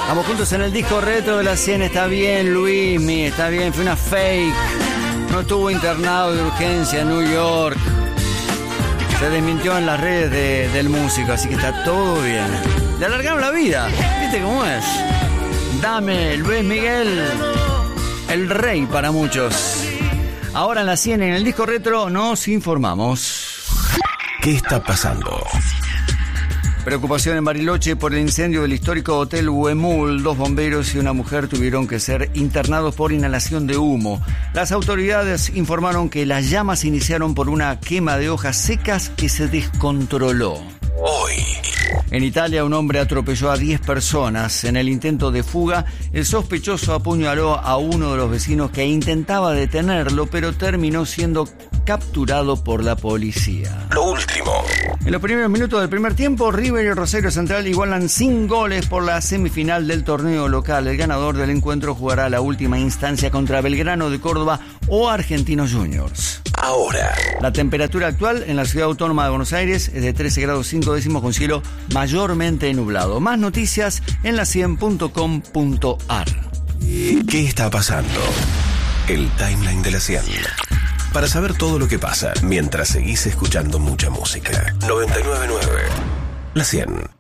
Estamos juntos en el disco retro de la 100. Está bien, Luismi, está bien. Fue una fake. No estuvo internado de urgencia en New York. Se desmintió en las redes del músico, así que está todo bien. Le alargaron la vida. ¿Viste cómo es? Dame, Luis Miguel. El rey para muchos. Ahora en la 100, en el disco retro, nos informamos. ¿Qué está pasando? Preocupación en Bariloche por el incendio del histórico Hotel Huemul. 2 bomberos y una mujer tuvieron que ser internados por inhalación de humo. Las autoridades informaron que las llamas se iniciaron por una quema de hojas secas que se descontroló. Hoy. En Italia, un hombre atropelló a 10 personas. En el intento de fuga, el sospechoso apuñaló a uno de los vecinos que intentaba detenerlo, pero terminó siendo capturado por la policía. Lo último. En los primeros minutos del primer tiempo, River y Rosario Central igualan sin goles por la semifinal del torneo local. El ganador del encuentro jugará la última instancia contra Belgrano de Córdoba o Argentinos Juniors. Ahora. La temperatura actual en la ciudad autónoma de Buenos Aires es de 13 grados 5 décimos con cielo mayormente nublado. Más noticias en la100.com.ar. ¿Qué está pasando? El timeline de la 100. Para saber todo lo que pasa mientras seguís escuchando mucha música. 99.9. La 100.